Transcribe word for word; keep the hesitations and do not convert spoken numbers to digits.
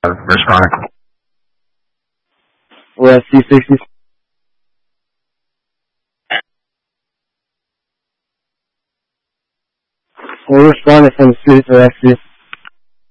responding. We're at C sixty. We're responding from City to X C.